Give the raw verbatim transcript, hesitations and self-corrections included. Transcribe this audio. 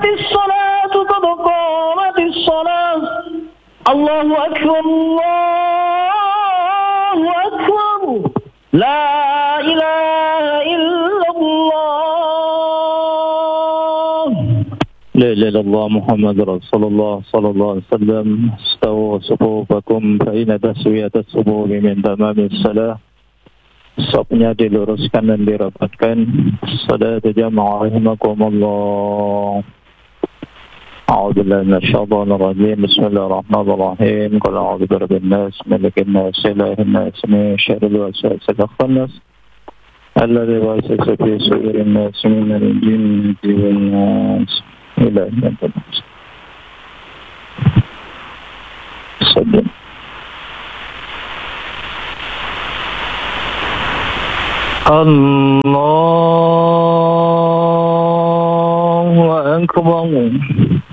الصلاة قد قامت الصلاة الله أكبر الله أكبر لا إله إلا الله لا إله إلا الله محمد رسول الله صلى الله عليه وسلم. استووا صفوفكم فإن تسوية الصفوف من تمام الصلاة. Safnya diluruskan dan dirapatkan. Salatu jamaah rahimakumullah. A'udzu billahi minasyaitonir rajim. Bismillahirrahmanirrahim. Qul a'udzu birabbin nas, malikin nas, ilahin nas, min syarril waswasil khannas. Alladzi yuwaswisu fi sudurin nas minal jinnati wan nas. Ilahin nas. Salam. Allahu Akbar.